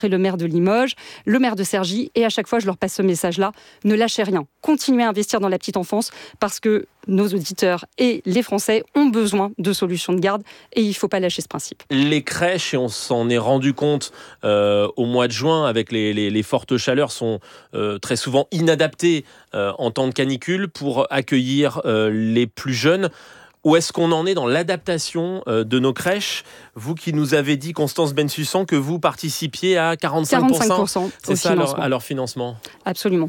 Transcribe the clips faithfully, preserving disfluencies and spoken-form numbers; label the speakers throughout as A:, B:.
A: le maire de Limoges, le maire de Cergy, et à chaque fois je leur passe ce message-là, ne lâchez rien, continuez à investir dans la petite enfance parce que nos auditeurs et les Français ont besoin de solutions de garde et il ne faut pas lâcher ce principe.
B: Les crèches, et on s'en est rendu compte euh, au mois de juin avec les, les, les fortes chaleurs, sont euh, très souvent inadaptées euh, en temps de canicule pour accueillir euh, les plus jeunes. Où est-ce qu'on en est dans l'adaptation euh, de nos crèches ? Vous qui nous avez dit, Constance Bensussan, que vous participiez à quarante-cinq pour cent,
A: quarante-cinq pour cent
B: c'est ça à leur, à leur financement ?
A: Absolument.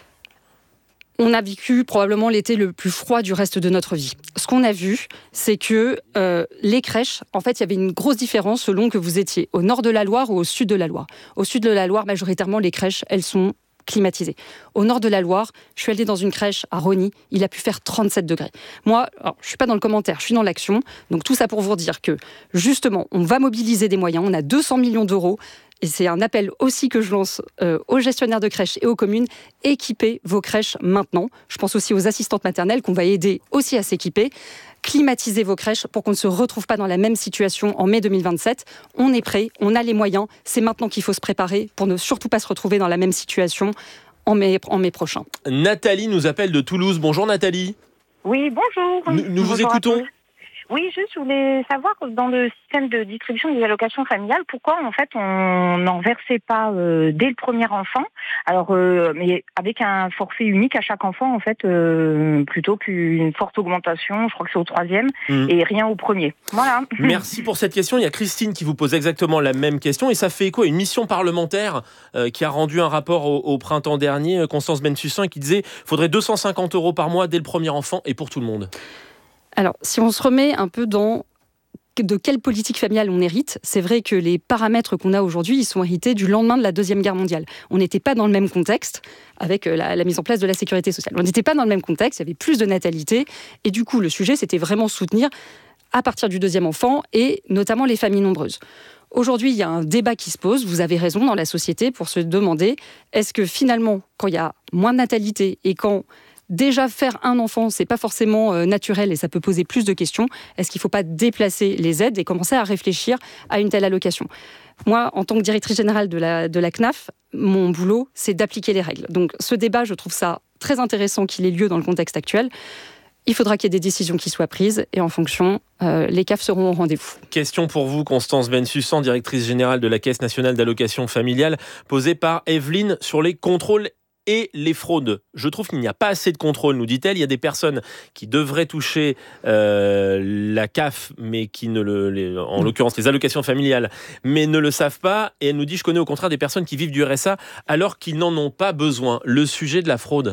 A: On a vécu probablement l'été le plus froid du reste de notre vie. Ce qu'on a vu, c'est que euh, les crèches, en fait, il y avait une grosse différence selon que vous étiez au nord de la Loire ou au sud de la Loire. Au sud de la Loire, majoritairement, les crèches, elles sont climatisées. Au nord de la Loire, je suis allée dans une crèche à Rosny, il a pu faire trente-sept degrés. Moi, alors, je ne suis pas dans le commentaire, je suis dans l'action. Donc tout ça pour vous dire que, justement, on va mobiliser des moyens. On a deux cents millions d'euros. Et c'est un appel aussi que je lance euh, aux gestionnaires de crèches et aux communes. Équipez vos crèches maintenant. Je pense aussi aux assistantes maternelles qu'on va aider aussi à s'équiper. Climatisez vos crèches pour qu'on ne se retrouve pas dans la même situation en mai deux mille vingt-sept. On est prêt, on a les moyens. C'est maintenant qu'il faut se préparer pour ne surtout pas se retrouver dans la même situation en mai, en mai prochain.
B: Nathalie nous appelle de Toulouse. Bonjour Nathalie.
C: Oui, bonjour.
B: Nous, nous vous
C: bonjour
B: écoutons.
C: Oui, juste, je voulais savoir, dans le système de distribution des allocations familiales, pourquoi, en fait, on n'en versait pas euh, dès le premier enfant, alors, euh, mais avec un forfait unique à chaque enfant, en fait, euh, plutôt qu'une forte augmentation, je crois que c'est au troisième, mmh. et rien au premier. Voilà.
B: Merci pour cette question. Il y a Christine qui vous pose exactement la même question, et ça fait écho à une mission parlementaire euh, qui a rendu un rapport au, au printemps dernier, Constance Bensussan, et qui disait qu'il faudrait deux cent cinquante euros par mois dès le premier enfant et pour tout le monde.
A: Alors, si on se remet un peu dans de quelle politique familiale on hérite, c'est vrai que les paramètres qu'on a aujourd'hui, ils sont hérités du lendemain de la Deuxième Guerre mondiale. On n'était pas dans le même contexte avec la, la mise en place de la sécurité sociale. On n'était pas dans le même contexte, il y avait plus de natalité. Et du coup, le sujet, c'était vraiment soutenir à partir du deuxième enfant et notamment les familles nombreuses. Aujourd'hui, il y a un débat qui se pose, vous avez raison, dans la société, pour se demander, est-ce que finalement, quand il y a moins de natalité et quand déjà, faire un enfant, c'est pas forcément euh, naturel et ça peut poser plus de questions. Est-ce qu'il ne faut pas déplacer les aides et commencer à réfléchir à une telle allocation ? Moi, en tant que directrice générale de la, de la C N A F, mon boulot, c'est d'appliquer les règles. Donc, ce débat, je trouve ça très intéressant qu'il ait lieu dans le contexte actuel. Il faudra qu'il y ait des décisions qui soient prises et en fonction, euh, les C A F seront au rendez-vous.
B: Question pour vous, Constance Bensussan, directrice générale de la Caisse nationale d'allocation familiale, posée par Evelyne sur les contrôles et les fraudes. Je trouve qu'il n'y a pas assez de contrôle, nous dit-elle. Il y a des personnes qui devraient toucher euh, la C A F, mais qui ne le, les, en l'occurrence les allocations familiales, mais ne le savent pas. Et elle nous dit, je connais au contraire des personnes qui vivent du R S A alors qu'ils n'en ont pas besoin. Le sujet de la fraude.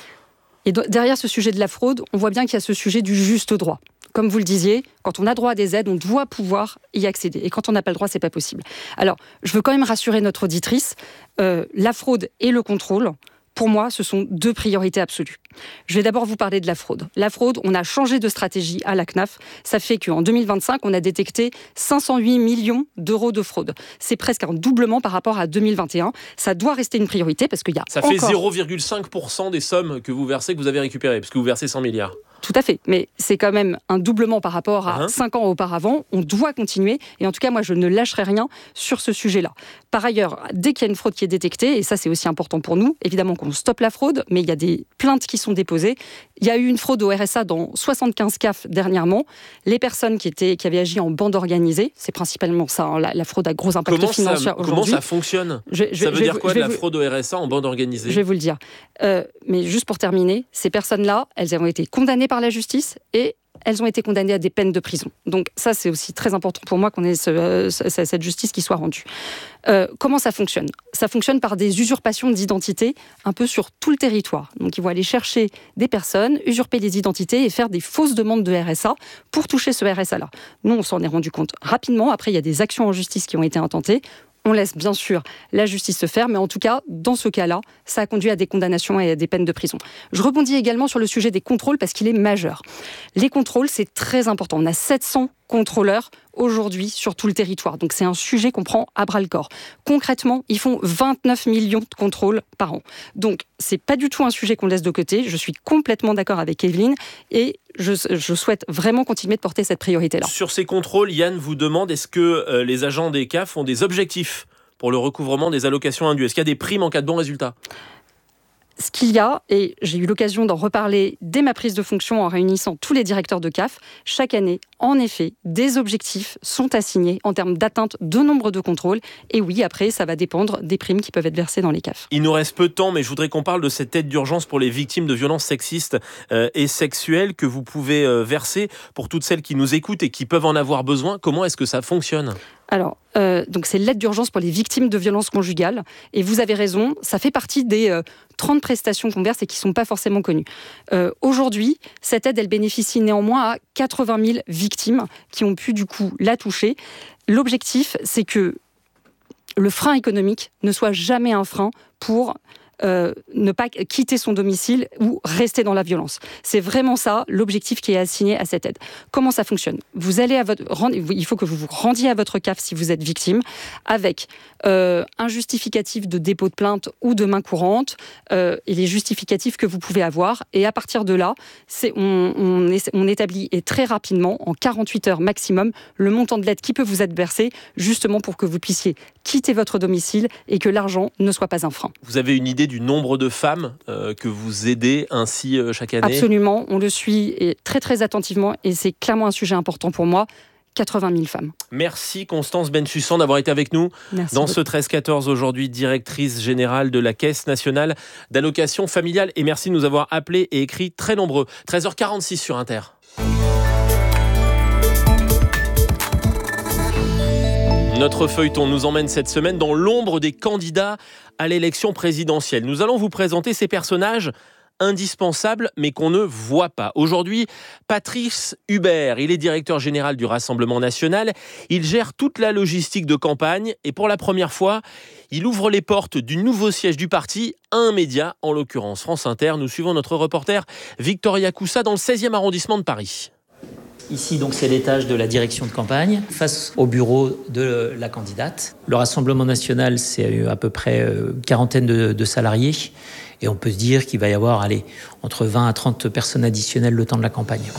A: Et derrière ce sujet de la fraude, on voit bien qu'il y a ce sujet du juste droit. Comme vous le disiez, quand on a droit à des aides, on doit pouvoir y accéder. Et quand on n'a pas le droit, c'est pas possible. Alors, je veux quand même rassurer notre auditrice, euh, la fraude et le contrôle, pour moi, ce sont deux priorités absolues. Je vais d'abord vous parler de la fraude. La fraude, on a changé de stratégie à la C N A F. Ça fait qu'en deux mille vingt-cinq, on a détecté cinq cent huit millions d'euros de fraude. C'est presque un doublement par rapport à deux mille vingt et un. Ça doit rester une priorité parce qu'il y a
B: Ça
A: encore...
B: fait zéro virgule cinq pour cent des sommes que vous versez, que vous avez récupérées, parce que vous versez cent milliards.
A: Tout à fait, mais c'est quand même un doublement par rapport à
B: hein
A: cinq ans auparavant. On doit continuer, et en tout cas, moi, je ne lâcherai rien sur ce sujet-là. Par ailleurs, dès qu'il y a une fraude qui est détectée, et ça, c'est aussi important pour nous, évidemment qu'on stoppe la fraude, mais il y a des plaintes qui sont déposées. Il y a eu une fraude au R S A dans soixante-quinze C A F dernièrement. Les personnes qui, étaient, qui avaient agi en bande organisée, c'est principalement ça, hein, la, la fraude a gros impact
B: comment
A: financier
B: ça,
A: aujourd'hui.
B: Comment ça fonctionne je, je, Ça veut
A: je,
B: dire
A: je,
B: quoi
A: je,
B: de la
A: je,
B: fraude au R S A en bande organisée ?
A: Je vais vous le dire. Euh, mais juste pour terminer, ces personnes-là, elles ont été condamnées par la justice et elles ont été condamnées à des peines de prison. Donc ça, c'est aussi très important pour moi qu'on ait ce, ce, cette justice qui soit rendue. Euh, comment ça fonctionne ? Ça fonctionne par des usurpations d'identité un peu sur tout le territoire. Donc ils vont aller chercher des personnes, usurper les identités et faire des fausses demandes de R S A pour toucher ce R S A-là. Nous, on s'en est rendu compte rapidement. Après, il y a des actions en justice qui ont été intentées. On laisse bien sûr la justice se faire, mais en tout cas, dans ce cas-là, ça a conduit à des condamnations et à des peines de prison. Je rebondis également sur le sujet des contrôles parce qu'il est majeur. Les contrôles, c'est très important. On a sept cents contrôleurs aujourd'hui sur tout le territoire. Donc c'est un sujet qu'on prend à bras-le-corps. Concrètement, ils font vingt-neuf millions de contrôles par an. Donc c'est pas du tout un sujet qu'on laisse de côté. Je suis complètement d'accord avec Evelyne et je, je souhaite vraiment continuer de porter cette priorité-là.
B: Sur ces contrôles, Yann vous demande, est-ce que euh, les agents des C A F ont des objectifs pour le recouvrement des allocations indues? Est-ce qu'il y a des primes en cas de bons résultats?
A: Ce qu'il y a, et j'ai eu l'occasion d'en reparler dès ma prise de fonction en réunissant tous les directeurs de C A F, chaque année, en effet, des objectifs sont assignés en termes d'atteinte de nombre de contrôles. Et oui, après, ça va dépendre des primes qui peuvent être versées dans les C A F.
B: Il nous reste peu de temps, mais je voudrais qu'on parle de cette aide d'urgence pour les victimes de violences sexistes euh, et sexuelles que vous pouvez euh, verser pour toutes celles qui nous écoutent et qui peuvent en avoir besoin. Comment est-ce que ça fonctionne ?
A: Alors, euh, donc c'est l'aide d'urgence pour les victimes de violences conjugales. Et vous avez raison, ça fait partie des euh, trente prestations qu'on verse et qui ne sont pas forcément connues. Euh, aujourd'hui, cette aide, elle bénéficie néanmoins à quatre-vingt mille victimes qui ont pu du coup la toucher. L'objectif, c'est que le frein économique ne soit jamais un frein pour Euh, ne pas quitter son domicile ou rester dans la violence. C'est vraiment ça l'objectif qui est assigné à cette aide. Comment ça fonctionne ? Vous allez à votre, il faut que vous vous rendiez à votre C A F si vous êtes victime, avec euh, un justificatif de dépôt de plainte ou de main courante euh, et les justificatifs que vous pouvez avoir. Et à partir de là, c'est, on, on, est, on établit et très rapidement, en quarante-huit heures maximum, le montant de l'aide qui peut vous être versé, justement pour que vous puissiez quitter votre domicile et que l'argent ne soit pas un frein.
B: Vous avez une idée du nombre de femmes euh, que vous aidez ainsi euh, chaque année ?
A: Absolument, on le suit et très très attentivement et c'est clairement un sujet important pour moi. quatre-vingt mille femmes.
B: Merci Constance Bensussan d'avoir été avec nous.
A: Merci
B: dans
A: beaucoup.
B: ce treize quatorze aujourd'hui, directrice générale de la Caisse nationale d'allocation familiale. Et merci de nous avoir appelés et écrit très nombreux. treize heures quarante-six sur Inter. Notre feuilleton nous emmène cette semaine dans l'ombre des candidats à l'élection présidentielle. Nous allons vous présenter ces personnages indispensables mais qu'on ne voit pas. Aujourd'hui, Patrice Hubert, il est directeur général du Rassemblement national. Il gère toute la logistique de campagne et pour la première fois, il ouvre les portes du nouveau siège du parti à un média, en l'occurrence France Inter. Nous suivons notre reporter Victoria Coussa dans le seizième arrondissement de Paris.
D: Ici, donc, c'est l'étage de la direction de campagne, face au bureau de la candidate. Le Rassemblement national, c'est à peu près une quarantaine de, de salariés. Et on peut se dire qu'il va y avoir, allez, entre vingt à trente personnes additionnelles le temps de la campagne.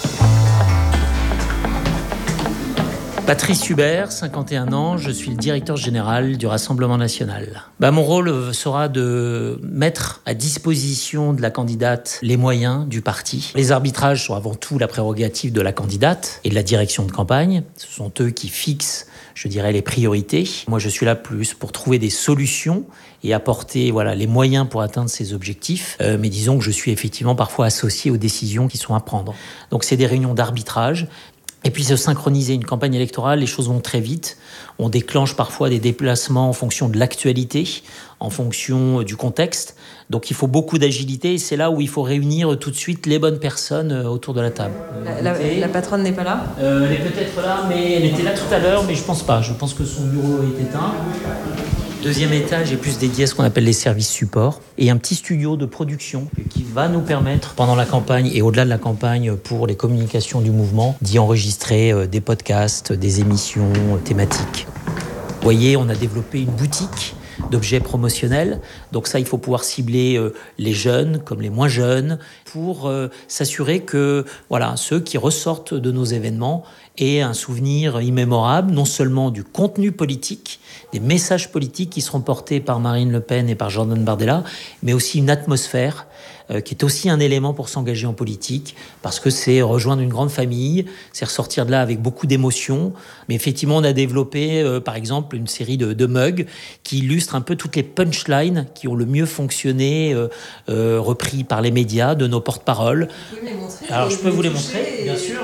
D: Patrice Hubert, cinquante et un ans, je suis le directeur général du Rassemblement national. Bah, mon rôle sera de mettre à disposition de la candidate les moyens du parti. Les arbitrages sont avant tout la prérogative de la candidate et de la direction de campagne. Ce sont eux qui fixent, je dirais, les priorités. Moi, je suis là plus pour trouver des solutions et apporter voilà, les moyens pour atteindre ces objectifs. Euh, mais disons que je suis effectivement parfois associé aux décisions qui sont à prendre. Donc, c'est des réunions d'arbitrage. Et puis se synchroniser une campagne électorale, les choses vont très vite. On déclenche parfois des déplacements en fonction de l'actualité, en fonction du contexte. Donc il faut beaucoup d'agilité et c'est là où il faut réunir tout de suite les bonnes personnes autour de la table.
E: La, la, la patronne n'est pas là ?
D: euh, Elle est peut-être là, mais elle était là tout à l'heure, mais je pense pas. Je pense que son bureau est éteint. Deuxième étage est plus dédié à ce qu'on appelle les services supports et un petit studio de production qui va nous permettre, pendant la campagne et au-delà de la campagne, pour les communications du mouvement, d'y enregistrer des podcasts, des émissions thématiques. Vous voyez, on a développé une boutique d'objets promotionnels. Donc ça, il faut pouvoir cibler euh, les jeunes comme les moins jeunes pour euh, s'assurer que voilà, ceux qui ressortent de nos événements aient un souvenir immémorable, non seulement du contenu politique, des messages politiques qui seront portés par Marine Le Pen et par Jordan Bardella, mais aussi une atmosphère euh, qui est aussi un élément pour s'engager en politique, parce que c'est rejoindre une grande famille, c'est ressortir de là avec beaucoup d'émotions. Mais effectivement, on a développé, euh, par exemple, une série de, de mugs qui illustrent un peu toutes les punchlines qui ont le mieux fonctionné, euh, euh, repris par les médias, de nos porte-paroles.
E: Vous pouvez me les montrer ?
D: Alors, je peux vous les montrer, bien sûr.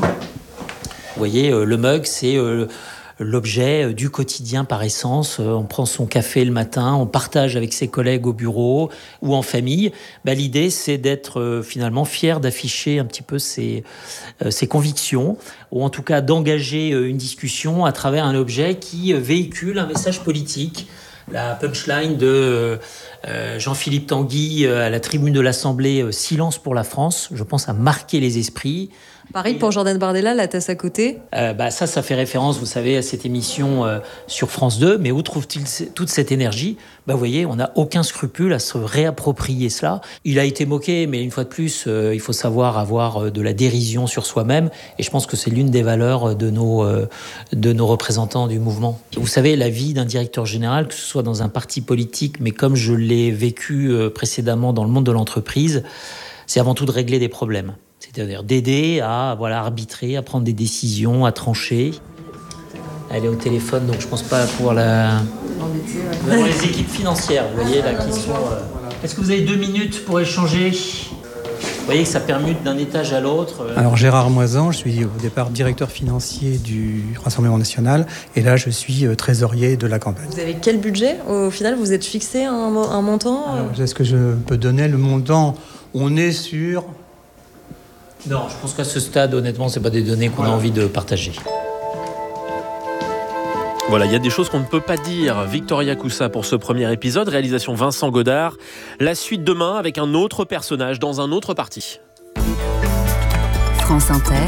D: Vous voyez, euh, le mug, c'est euh, l'objet du quotidien par essence. On prend son café le matin, on partage avec ses collègues au bureau ou en famille. Bah, l'idée, c'est d'être euh, finalement fier d'afficher un petit peu ses, euh, ses convictions, ou en tout cas d'engager euh, une discussion à travers un objet qui euh, véhicule un message politique. La punchline de euh, Jean-Philippe Tanguy euh, à la tribune de l'Assemblée, euh, « Silence pour la France », je pense, a marqué les esprits.
E: Pareil pour Jordan Bardella, la tasse à côté.
D: Euh, bah ça, ça fait référence, vous savez, à cette émission euh, sur France deux. Mais où trouve-t-il toute cette énergie ? Bah, vous voyez, on n'a aucun scrupule à se réapproprier cela. Il a été moqué, mais une fois de plus, euh, il faut savoir avoir euh, de la dérision sur soi-même. Et je pense que c'est l'une des valeurs de nos, euh, de nos représentants du mouvement. Vous savez, la vie d'un directeur général, que ce soit dans un parti politique, mais comme je l'ai vécu euh, précédemment dans le monde de l'entreprise, c'est avant tout de régler des problèmes. C'est-à-dire d'aider à voilà, arbitrer, à prendre des décisions, à trancher. Elle est au téléphone, donc je ne pense pas pouvoir la... Nous avons les équipes financières, vous voyez, là, qui sont... Euh... Est-ce que vous avez deux minutes pour échanger ? Vous voyez que ça permute d'un étage à l'autre. Euh...
F: Alors Gérard Moisan, je suis au départ directeur financier du Rassemblement National, et là je suis trésorier de la campagne.
E: Vous avez quel budget ? Au final, vous êtes fixé un, un montant ?
F: Alors, est-ce que je peux donner le montant ? On est sur...
D: Non, je pense qu'à ce stade, honnêtement, ce n'est pas des données qu'on voilà. a envie de partager.
B: Voilà, il y a des choses qu'on ne peut pas dire. Victoria Coussa pour ce premier épisode, réalisation Vincent Godard. La suite demain avec un autre personnage dans un autre parti.
G: France Inter,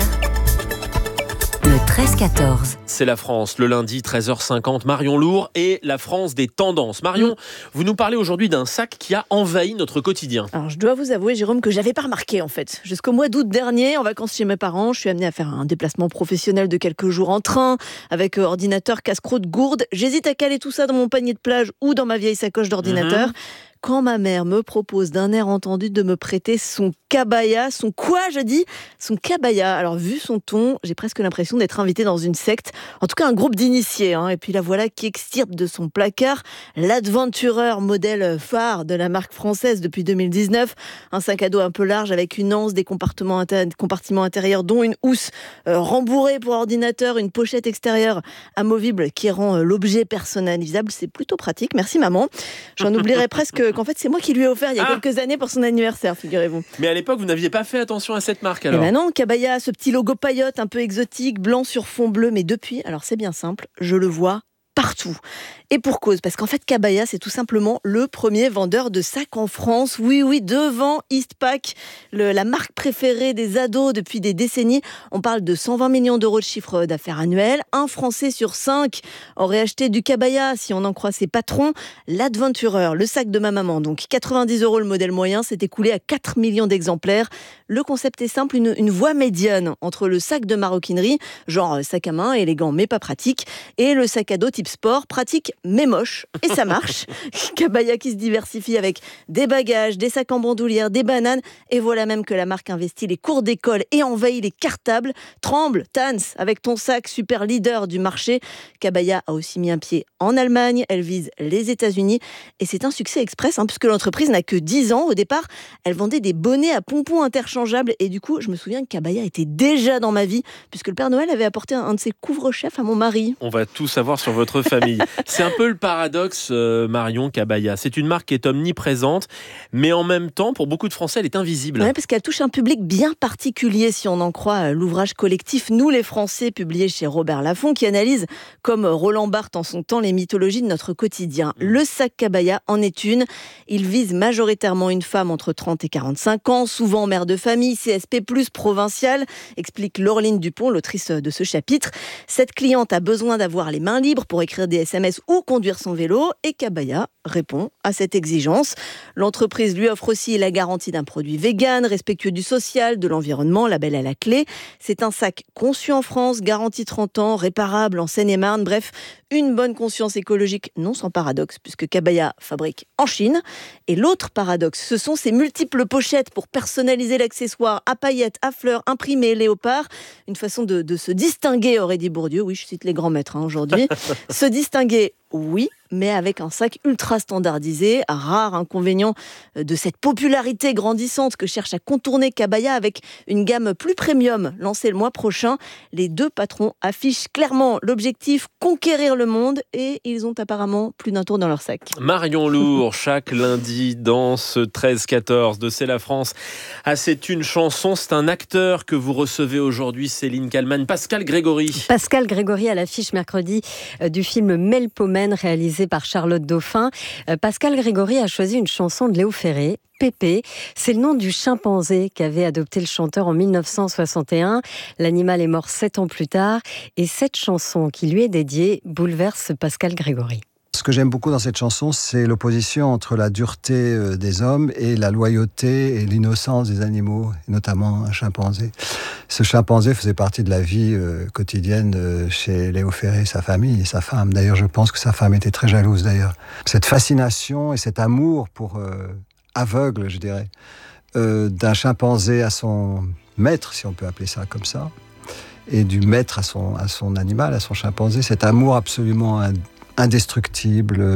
G: le treize quatorze.
B: C'est la France, le lundi treize heures cinquante, Marion Lourd et la France des tendances. Marion, mmh. vous nous parlez aujourd'hui d'un sac qui a envahi notre quotidien.
H: Alors je dois vous avouer, Jérôme, que j'avais pas remarqué en fait. Jusqu'au mois d'août dernier, en vacances chez mes parents, je suis amenée à faire un déplacement professionnel de quelques jours en train, avec ordinateur, casse-croûte, gourde. J'hésite à caler tout ça dans mon panier de plage ou dans ma vieille sacoche d'ordinateur. Mmh. Quand ma mère me propose d'un air entendu de me prêter son cabaya, son quoi je dis ? Son cabaya. Alors vu son ton, j'ai presque l'impression d'être invitée dans une secte, en tout cas un groupe d'initiés. Hein. Et puis la voilà qui extirpe de son placard l'Adventurer, modèle phare de la marque française depuis deux mille dix-neuf. Un sac à dos un peu large avec une anse, des compartiments, inter- compartiments intérieurs dont une housse euh, rembourrée pour ordinateur, une pochette extérieure amovible qui rend euh, l'objet personnalisable. C'est plutôt pratique. Merci maman. J'en oublierais presque qu'en fait, c'est moi qui lui ai offert il y a ah. quelques années pour son anniversaire, figurez-vous.
B: Mais à l'époque, vous n'aviez pas fait attention à cette marque, alors ?
H: Eh ben non, cabaya, ce petit logo paillote un peu exotique, blanc sur fond bleu. Mais depuis, alors c'est bien simple, je le vois partout. Et pour cause, parce qu'en fait, Cabaya, c'est tout simplement le premier vendeur de sacs en France. Oui, oui, devant Eastpak, le, la marque préférée des ados depuis des décennies. On parle de cent vingt millions d'euros de chiffre d'affaires annuel. Un Français sur cinq aurait acheté du Cabaya, si on en croit ses patrons. L'Adventurer, le sac de ma maman, donc quatre-vingt-dix euros le modèle moyen, s'est écoulé à quatre millions d'exemplaires. Le concept est simple, une, une voie médiane entre le sac de maroquinerie, genre sac à main, élégant mais pas pratique, et le sac à dos type sport, pratique mais moche, et ça marche. Cabaya qui se diversifie avec des bagages, des sacs en bandoulière, des bananes, et voilà même que la marque investit les cours d'école et envahit les cartables. Tremble, Tans, avec ton sac, super leader du marché. Cabaya a aussi mis un pied en Allemagne, elle vise les États-Unis, et c'est un succès express, hein, puisque l'entreprise n'a que dix ans. Au départ, elle vendait des bonnets à pompons interchangeables, et du coup, je me souviens que Cabaya était déjà dans ma vie, puisque le Père Noël avait apporté un, un de ses couvre-chefs à mon mari.
B: On va tout savoir sur votre famille. C'est un peu le paradoxe, euh, Marion Cabaya. C'est une marque qui est omniprésente, mais en même temps, pour beaucoup de Français, elle est invisible.
H: Oui, parce qu'elle touche un public bien particulier, si on en croit l'ouvrage collectif « Nous les Français », publié chez Robert Laffont, qui analyse, comme Roland Barthes en son temps, les mythologies de notre quotidien. Le sac Cabaya en est une. Il vise majoritairement une femme entre trente et quarante-cinq ans, souvent mère de famille, C S P plus, provinciale, explique Laureline Dupont, l'autrice de ce chapitre. Cette cliente a besoin d'avoir les mains libres pour écrire des S M S ou conduire son vélo, et Cabaya répond à cette exigence. L'entreprise lui offre aussi la garantie d'un produit vegan, respectueux du social, de l'environnement, label à la clé. C'est un sac conçu en France, garanti trente ans, réparable en Seine-et-Marne, bref, une bonne conscience écologique, non sans paradoxe, puisque Cabaya fabrique en Chine. Et l'autre paradoxe, ce sont ces multiples pochettes pour personnaliser l'accessoire à paillettes, à fleurs, imprimées, léopard. Une façon de, de se distinguer, aurait dit Bourdieu. Oui, je cite les grands maîtres hein, aujourd'hui. Se distinguer, oui, mais avec un sac ultra standardisé. Rare inconvénient de cette popularité grandissante que cherche à contourner Cabaya avec une gamme plus premium lancée le mois prochain. Les deux patrons affichent clairement l'objectif conquérir le monde, et ils ont apparemment plus d'un tour dans leur sac.
B: Marion Lourd, chaque lundi dans ce treize quatorze de C'est la France. Ah, c'est une chanson, c'est un acteur que vous recevez aujourd'hui, Céline Kallmann. Pascal Grégory.
I: Pascal Grégory à l'affiche mercredi du film Melpomène, réalisé réalisé par Charlotte Dauphin. Euh, Pascal Grégory a choisi une chanson de Léo Ferré, Pépé. C'est le nom du chimpanzé qu'avait adopté le chanteur en mille neuf cent soixante et un. L'animal est mort sept ans plus tard. Et cette chanson qui lui est dédiée bouleverse Pascal Grégory.
J: Ce que j'aime beaucoup dans cette chanson, c'est l'opposition entre la dureté des hommes et la loyauté et l'innocence des animaux, et notamment un chimpanzé. Ce chimpanzé faisait partie de la vie euh, quotidienne euh, chez Léo Ferré, sa famille et sa femme. D'ailleurs, je pense que sa femme était très jalouse, d'ailleurs. Cette fascination et cet amour pour euh, aveugle, je dirais, euh, d'un chimpanzé à son maître, si on peut appeler ça comme ça, et du maître à son, à son animal, à son chimpanzé, cet amour absolument indestructible,